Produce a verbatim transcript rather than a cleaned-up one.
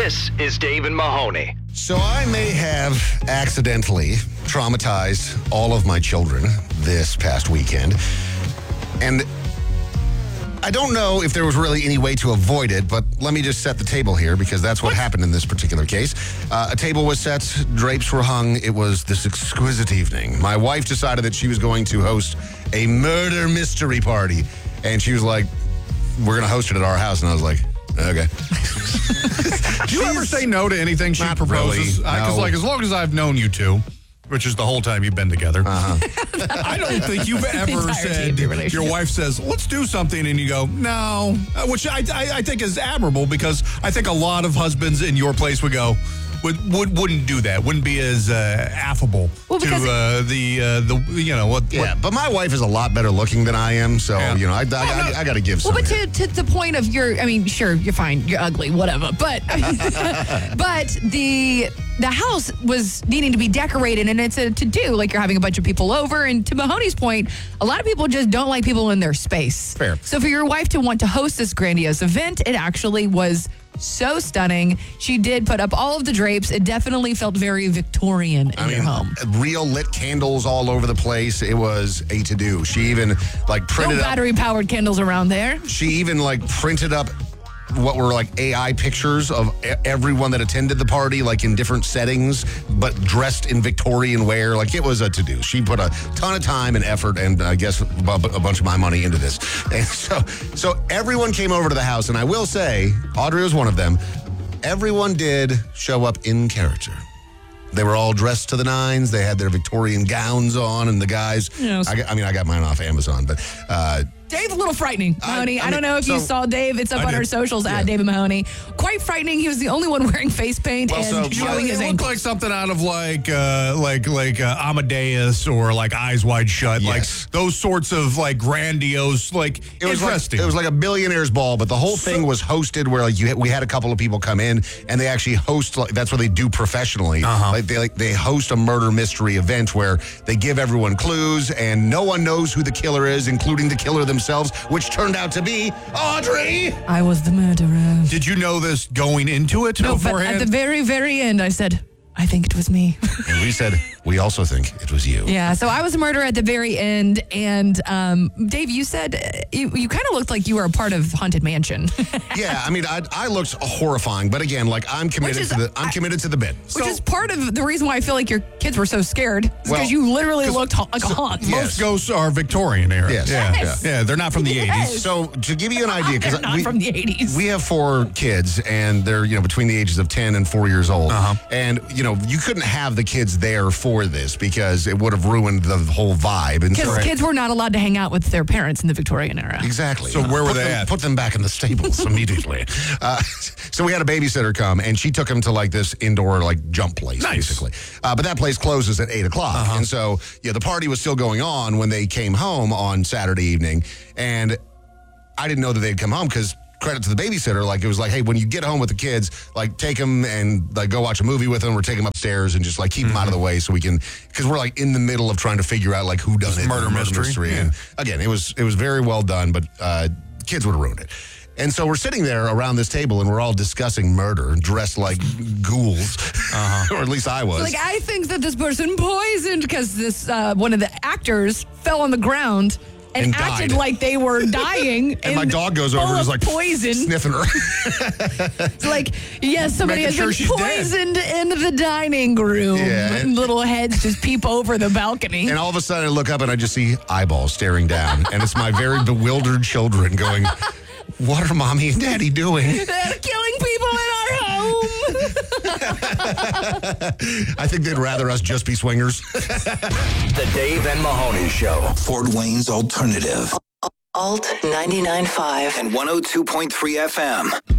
This is Dave and Mahoney. So I may have accidentally traumatized all of my children this past weekend. And I don't know if there was really any way to avoid it, but let me just set the table here because that's what, what? happened in this particular case. Uh, a table was set, drapes were hung. It was this exquisite evening. My wife decided that she was going to host a murder mystery party. And she was like, we're going to host it at our house. And I was like, okay. Do you ever say no to anything she Not proposes? really, Because, no. like, as long as I've known you two, which is the whole time you've been together, uh-huh. I don't think you've ever said, your wife says, let's do something, and you go, no, uh, which I, I, I think is admirable because I think a lot of husbands in your place would go, Would, would wouldn't do that. Wouldn't be as uh, affable well, to uh, the uh, the you know what? Yeah, what, but my wife is a lot better looking than I am, so yeah. you know I, I, I, I got to give some. Well, but here. to, to the point of your, I mean, sure, you're fine, you're ugly, whatever, but but the the house was needing to be decorated, and it's a to do like you're having a bunch of people over, and to Mahoney's point, a lot of people just don't like people in their space. Fair. So for your wife to want to host this grandiose event, it actually was so stunning. She did put up all of the drapes. It definitely felt very Victorian in I your mean, home. real lit candles all over the place. It was a to-do. She even like printed No up. battery-powered candles around there. She even like printed up what were like A I pictures of e- everyone that attended the party, like in different settings, but dressed in Victorian wear. Like it was a to-do. She put a ton of time and effort and I guess a bunch of my money into this. And so, so everyone came over to the house, and I will say, Audrey was one of them. Everyone did show up in character. They were all dressed to the nines. They had their Victorian gowns on, and the guys, Yes. I, got- I mean, I got mine off Amazon, but uh, Dave's a little frightening, Mahoney. I, I I don't mean, know if you so- saw Dave. It's up I on did. our socials Yeah. at David Mahoney. Quite frightening. He was the only one wearing face paint Well, and so- showing it his looked ankles. like something out of like uh, like like uh, Amadeus or like Eyes Wide Shut, Yes. like those sorts of like grandiose, like It was interesting. Like, it was like a billionaire's ball, but the whole thing was hosted where like you had, we had a couple of people come in, and they actually host. Like, that's what they do professionally. Uh-huh. Like they like they host a murder mystery event where they give everyone clues, and no one knows who the killer is, including the killer themselves, which turned out to be Audrey. I was the murderer. Did you know this going into it No, but beforehand? at the very, very end, I said, I think it was me. And we said we also think it was you. Yeah, so I was a murderer at the very end. And um, Dave, you said uh, you, you kind of looked like you were a part of Haunted Mansion. Yeah, I mean, I, I looked horrifying, but again, like I'm committed is- to the I'm I- committed to the bit. Which is part of the reason why I feel like your kids were so scared. Because Well, you literally 'cause- looked ha- like a haunt. yeah. Most ghosts are Victorian era. Yes. Yeah. Yes. yeah, they're not from the Yes. eighties. So to give you an idea, They're not we, from the eighties. we have four kids, and they're you know between the ages of ten and four years old. Uh-huh. And you know you couldn't have the kids there for this because it would have ruined the whole vibe. And Because so, kids were not allowed to hang out with their parents in the Victorian era. exactly. So where were Put they them- at? Put them back in the stables immediately. Uh, so we had a babysitter come, and she took him to like this indoor like jump place, Nice. basically. Uh, but that place closes at eight o'clock, Uh-huh. and so yeah, the party was still going on when they came home on Saturday evening, and I didn't know that they'd come home because. Credit to the babysitter, like it was like, hey, when you get home with the kids, like take them and like go watch a movie with them, or take them upstairs and just like keep them out of the way so we can, because we're like in the middle of trying to figure out like who done This it, murder mystery, yeah. And again, it was it was very well done, but uh, kids would have ruined it. And so we're sitting there around this table, and we're all discussing murder, dressed like ghouls, uh-huh. or at least I was. Like, I think that this person poisoned because this uh, one of the actors fell on the ground and, And acted died. like they were dying. and my dog goes over and is like poison. sniffing her. It's like, yes, somebody Making has sure been she's dead. poisoned in the dining room. Yeah, and- And little heads just peep over the balcony. And all of a sudden I look up and I just see eyeballs staring down. And it's my very bewildered children going, what are mommy and daddy doing? They're killing people in our home. I think they'd rather us just be swingers. The Dave and Mahoney Show. Fort Wayne's Alternative. Alt ninety-nine point five. And one oh two point three F M.